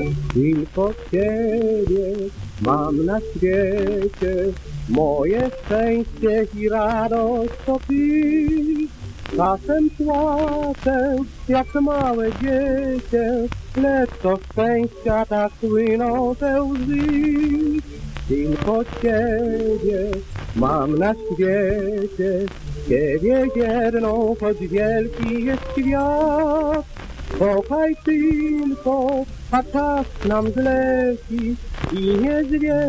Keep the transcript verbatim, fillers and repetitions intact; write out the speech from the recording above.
Tylko Ciebie mam na świecie, moje szczęście i radość to Ty. Czasem płaczę jak małe dziecię, lecz to szczęścia tak płyną te łzy. Tylko Ciebie mam na świecie, Ciebie jedną, choć wielki jest świat. Kochaj tylko, a czas nam zleci i nie zwie.